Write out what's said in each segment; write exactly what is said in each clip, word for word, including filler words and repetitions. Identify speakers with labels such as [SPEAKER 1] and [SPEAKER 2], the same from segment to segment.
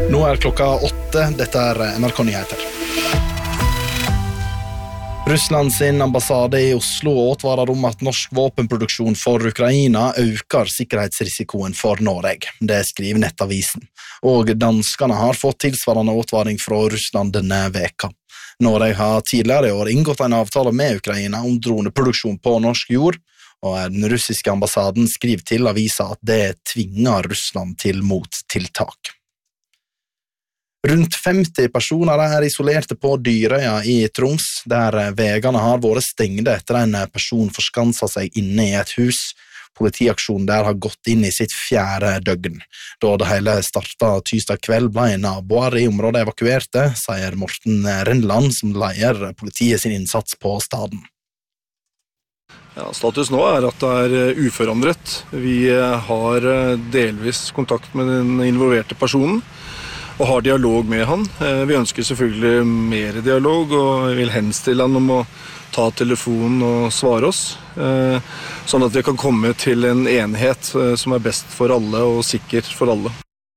[SPEAKER 1] Nå er klokka åtte, dette er N R K Nyheter. Russland sin ambassade i Oslo advarer om at norsk våpenproduksjon for Ukraina øker sikkerhetsrisikoen for Norge. Det skriver Nettavisen. Og danskene har fått tilsvarende advaring fra Russland denne veka. Norge har tidligere i år inngått en avtale med Ukraina om droneproduksjon på norsk jord, og den russiske ambassaden skriver til avisa at det tvinger Russland til mottiltak. Rundt femti personer er isolerte på Dyrøya i Troms, der vegene har vært stengte etter en person forskanset seg inne i et hus. Politiaksjonen der har gått inn i sitt fjerde døgn. Da det hele startet tirsdag kveld ble naboer i området evakuerte, sier Morten Rennland, som leier politiet sin innsats på staden.
[SPEAKER 2] Ja, status nå er at det er uforandret. Vi har delvis kontakt med den involverte personen, og har dialog med han. Vi ønsker selvfølgelig mer dialog, og vil henstille han om å ta telefonen og svare oss, sånn at vi kan komme til en enhet som er best for alle og sikker for alle.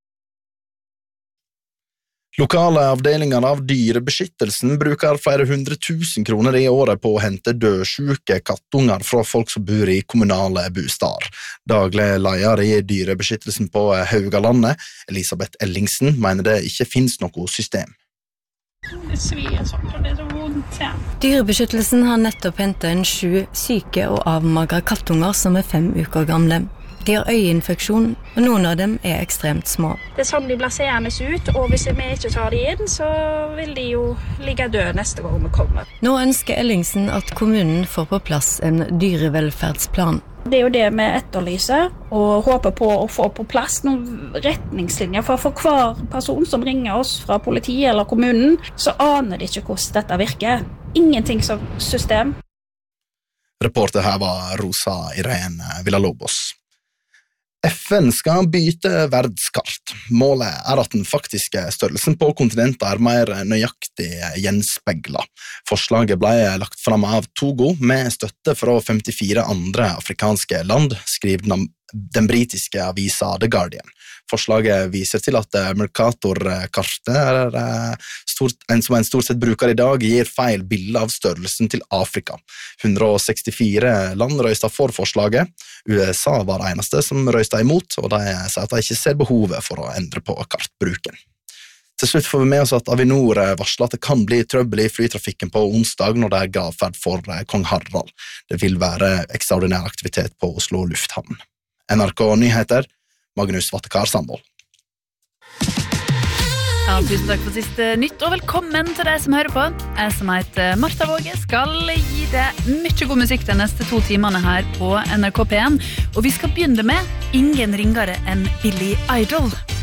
[SPEAKER 1] Lokale avdelinger av dyrebeskyttelsen bruker flere hundre tusen kroner i året på å hente dødsjuke kattunger fra folk som bor i kommunale bostader. Daglig leder i dyrebeskyttelsen på Haugalandet, Elisabeth Ellingsen, mener det ikke finnes noe system.
[SPEAKER 3] Det svir sånn, og det er så vondt, ja.
[SPEAKER 4] Dyrebeskyttelsen har nettopp hentet en sju syke og avmagre kattunger som er fem uker gamle. De har øyeinfeksjon, og noen av dem er ekstremt små.
[SPEAKER 3] Det er sånn de blir seende ut, og hvis vi ikke tar de inn, så vil de jo ligge døde neste gang vi kommer.
[SPEAKER 4] Nå ønsker Ellingsen at kommunen får på plass en dyrevelferdsplan.
[SPEAKER 3] Det er jo det vi etterlyser, og håper på å få på plass noen retningslinjer. For for hver person som ringer oss fra politiet eller kommunen, så aner de ikke hvordan dette virker. Ingenting som system.
[SPEAKER 1] Reporter her var Rosa Irene Villalobos. F N skal byte verdskart. Målet er at den faktiske størrelsen på kontinentet er mer nøyaktig gjenspeglet. Forslaget ble lagt fram av Togo med støtte fra femtifire andre afrikanske land, skriver den, den britiske avisa The Guardian. Forslaget viser til at Mercator-kartet er stort, en som en stort sett bruker i dag, gir feil bilde av størrelsen til Afrika. hundre sekstifire land røysta for forslaget. U S A var eneste som røysta imot, og de sier at de ikke ser behovet for å endre på kartbruken. Til slutt får vi med oss at Avinor varsler at det kan bli trøbbel i flytrafikken på onsdag når det er gravferd for Kong Harald. Det vil være ekstraordinær aktivitet på Oslo lufthavn. N R K Nyheter, Magnus Vattekar Sandvold.
[SPEAKER 5] Ja, tusen takk for siste nytt, og velkommen til deg som hører på. Jeg som heter Martha Våge skal gi deg mye god musikk de neste to timene her på N R K P en, og vi skal begynne med ingen ringere enn Billy Idol.